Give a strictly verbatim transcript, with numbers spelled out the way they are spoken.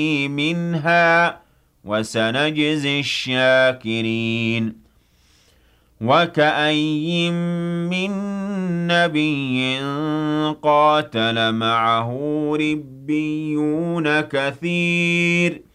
منها وسنجزي الشاكرين وكأين من نبي قاتل معه ربيون كثير